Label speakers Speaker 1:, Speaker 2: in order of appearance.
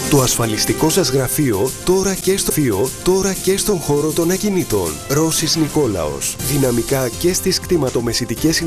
Speaker 1: Το ασφαλιστικό σας γραφείο τώρα και στον χώρο των ακινήτων. Ρώσης Νικόλαος. Δυναμικά και στις κτηματομεσητικές